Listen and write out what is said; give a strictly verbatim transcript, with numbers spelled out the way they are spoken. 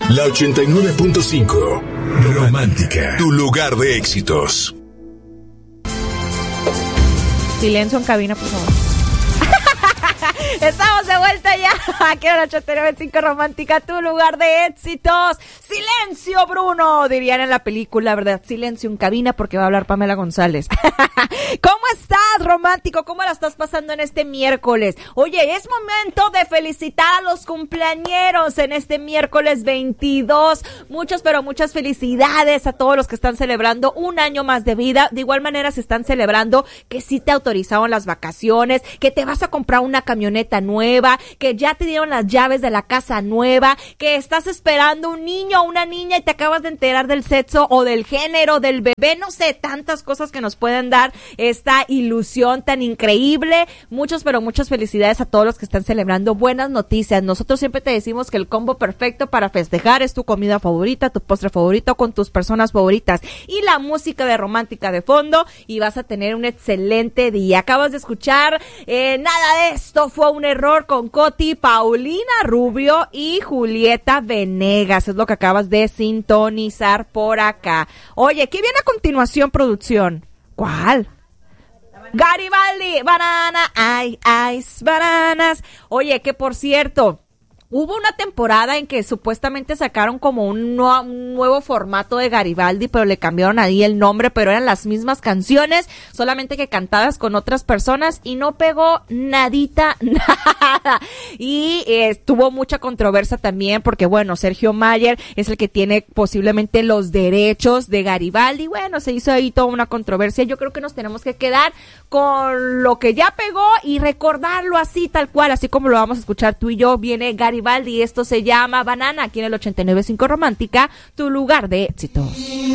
La ochenta y nueve punto cinco. Romántica. Tu lugar de éxitos. Silencio en cabina, por favor. Estamos de vuelta ya. Aquí en la ochenta y nueve punto cinco Romántica, tu lugar de éxitos. Silencio, Bruno, dirían en la película, ¿verdad? Silencio en cabina porque va a hablar Pamela González. ¿Cómo estás, romántico? ¿Cómo la estás pasando en este miércoles? Oye, es momento de felicitar a los cumpleañeros en este miércoles veintidós. Muchas, pero muchas felicidades a todos los que están celebrando un año más de vida. De igual manera se están celebrando que sí te autorizaron las vacaciones, que te vas a comprar una camioneta nueva, que ya te dieron las llaves de la casa nueva, que estás esperando un niño o una niña y te acabas de enterar del sexo o del género del bebé, no sé, tantas cosas que nos pueden dar esta ilusión tan increíble. Muchos, pero muchas felicidades a todos los que están celebrando. Buenas noticias. Nosotros siempre te decimos que el combo perfecto para festejar es tu comida favorita, tu postre favorito con tus personas favoritas y la música de Romántica de fondo y vas a tener un excelente día. Acabas de escuchar eh, Nada de Esto Fue un Error con Coti, Paulina Rubio y Julieta Venegas. Es lo que acabas de sintonizar por acá. Oye, ¿qué viene a continuación, producción? ¿Cuál? Garibaldi, banana, ay, ice, bananas. Oye, que por cierto, hubo una temporada en que supuestamente sacaron como un, nu- un nuevo formato de Garibaldi, pero le cambiaron ahí el nombre, pero eran las mismas canciones, solamente que cantadas con otras personas y no pegó nadita, nada. Y eh, tuvo mucha controversia también porque, bueno, Sergio Mayer es el que tiene posiblemente los derechos de Garibaldi. Bueno, se hizo ahí toda una controversia. Yo creo que nos tenemos que quedar con lo que ya pegó y recordarlo así, tal cual, así como lo vamos a escuchar tú y yo. Viene Garibaldi. Y esto se llama Banana, aquí en el ochenta y nueve punto cinco Romántica, tu lugar de éxitos.